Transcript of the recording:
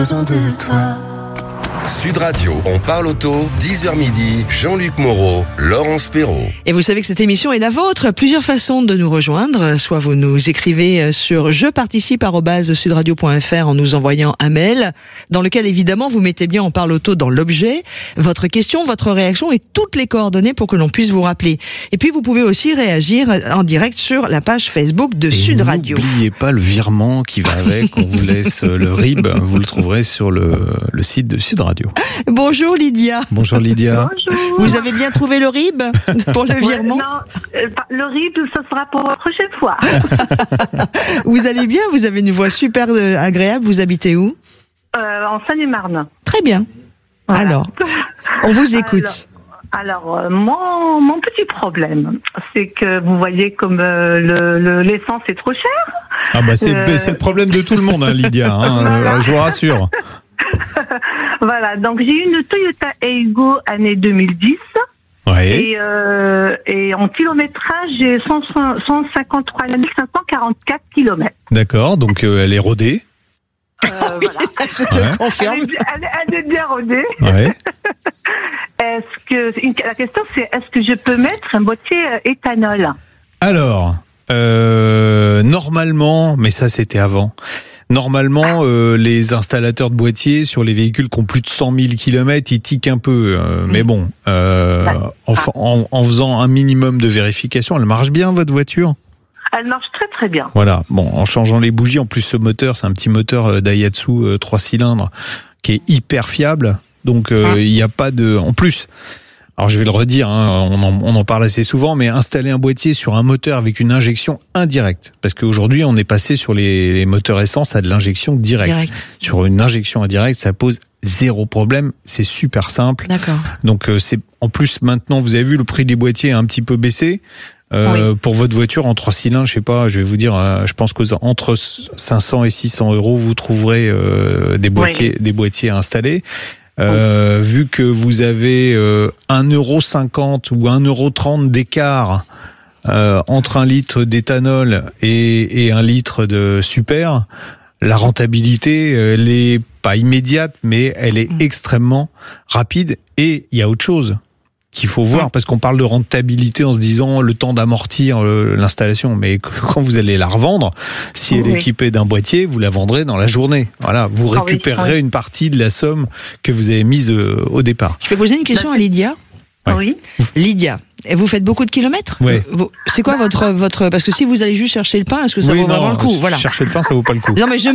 besoin de toi. Sud Radio, on parle auto, 10h midi, Jean-Luc Moreau, Laurence Perrault. Et vous savez que cette émission est la vôtre. Plusieurs façons de nous rejoindre. Soit vous nous écrivez sur jeparticipe@sudradio.fr en nous envoyant un mail dans lequel évidemment vous mettez bien on parle auto dans l'objet, votre question, votre réaction et toutes les coordonnées pour que l'on puisse vous rappeler. Et puis vous pouvez aussi réagir en direct sur la page Facebook de Sud Radio. N'oubliez pas le virement qui va avec. On vous laisse le RIB. Vous le trouverez sur le site de Sud Radio. Bonjour Lydia. Bonjour Lydia. Bonjour. Vous avez bien trouvé le RIB pour le virement? Non, le RIB, ce sera pour la prochaine fois. Vous allez bien? Vous avez une voix super agréable. Vous habitez où? En Seine-et-Marne. Très bien. Voilà. Alors, on vous écoute. Alors, mon petit problème, c'est que vous voyez comme l'essence est trop chère. Ah bah c'est le problème de tout le monde, hein, Lydia. Hein, je vous rassure. Voilà, donc j'ai eu une Toyota Aygo année 2010. Ouais. Et en kilométrage, j'ai 153 544 kilomètres. D'accord, donc elle est rodée. Voilà. Je te confirme. Elle est bien rodée. Ouais. La question c'est, est-ce que je peux mettre un boîtier éthanol? Alors, normalement, mais ça c'était avant. Normalement, les installateurs de boîtiers sur les véhicules qui ont plus de 100 000 km, ils tiquent un peu. Mais bon, en faisant un minimum de vérification, elle marche bien votre voiture? Elle marche très très bien. Voilà. Bon, en changeant les bougies, en plus ce moteur, c'est un petit moteur Daihatsu 3 cylindres qui est hyper fiable. Donc il n'y a pas de. En plus. Alors je vais le redire, hein, on en parle assez souvent, mais installer un boîtier sur un moteur avec une injection indirecte, parce qu'aujourd'hui on est passé sur les moteurs essence à de l'injection directe. Sur une injection indirecte, ça pose zéro problème, c'est super simple. D'accord. Donc c'est en plus maintenant, vous avez vu le prix des boîtiers a un petit peu baissé. Oui. Pour votre voiture en 3 cylindres, je sais pas, je vais vous dire, je pense qu'entre 500 et 600 euros, vous trouverez des boîtiers installés. Vu que vous avez 1,50 € ou 1,30 € d'écart entre un litre d'éthanol et un litre de super, la rentabilité, elle est pas immédiate, mais elle est extrêmement rapide. Et il y a autre chose qu'il faut voir, parce qu'on parle de rentabilité en se disant le temps d'amortir l'installation, mais quand vous allez la revendre, si elle est équipée d'un boîtier, vous la vendrez dans la journée. Voilà, vous récupérerez une partie de la somme que vous avez mise au départ. Je peux poser une question à Lydia? Ouais. Oui. Lydia, vous faites beaucoup de kilomètres? Oui. C'est quoi votre parce que si vous allez juste chercher le pain, est-ce que ça vaut vraiment le coup? Voilà. Chercher le pain, ça vaut pas le coup. Non mais je